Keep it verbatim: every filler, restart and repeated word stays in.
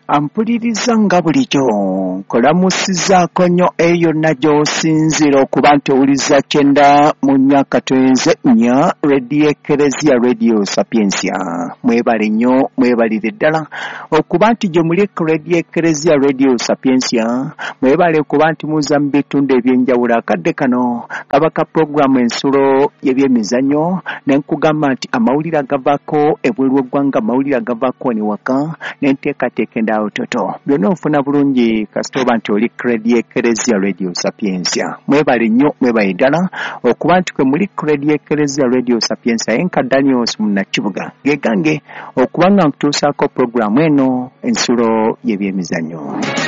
Ampuliriza nga bulijjo nkolamusizaako nnyo eyo yonna gy'osinzira okuba nti owuliriza kyenda mu nnyaka twenze nnya Radio Eklezia Radio Sapiensia. Mwebale nnyo mwebalire ddala okuba nti gye muli ku Radio Eklezia Radio Sapiensia. Mwebale kuba nti muza mu bitundu eby'enjawulo. Akadde kano kaba ka puroguramu ensulo y'ebyemizannyo ne nkugamba nti amawulire agavaako ebweru w'eggwanga, amawulire agavaako wano ewaka n'enteekateeka endala utoto byonna ofuna bulungi kasita oba nti oli Radio Eklezia Radio Sapiensia. Mwebale nnyo mwebale ddala okuba nti kwe muli Radio Eklezia Radio Sapiensia. Enka Daniels Munnakibuga gegange okuba nga nkutuusaako puroguramu eno ensulo y'ebyemizannyo.